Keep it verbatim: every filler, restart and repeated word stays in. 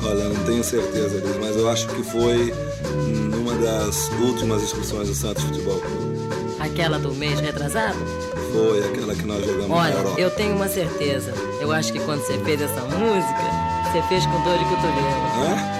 Olha, não tenho certeza disso, mas eu acho que foi numa das últimas excursões do Santos Futebol Clube. Aquela do mês retrasado? Foi aquela que nós jogamos Olha, na Europa. eu tenho uma certeza. Eu acho que quando você fez essa música, você fez com dor de cotovelo. Hã?